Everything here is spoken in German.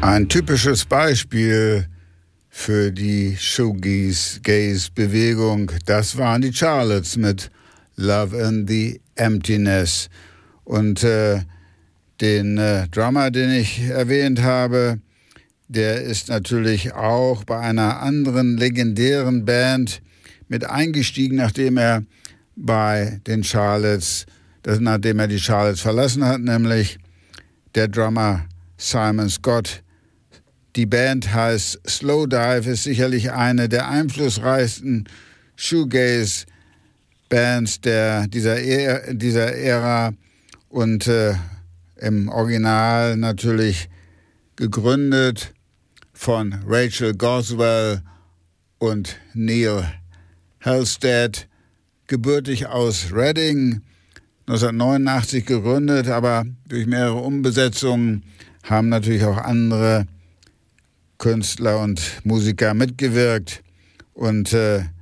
Ein typisches Beispiel für die Shoegaze-Bewegung, das waren die Charlottes mit Love in the Emptiness. Und den Drummer, den ich erwähnt habe, der ist natürlich auch bei einer anderen legendären Band mit eingestiegen, nachdem er die Charlottes verlassen hat, nämlich der Drummer Simon Scott. Die Band heißt Slowdive, ist sicherlich eine der einflussreichsten Shoegaze-Bands dieser Ära und im Original natürlich gegründet von Rachel Goswell und Neil Halstead, gebürtig aus Reading, 1989 gegründet, aber durch mehrere Umbesetzungen haben natürlich auch andere Künstler und Musiker mitgewirkt und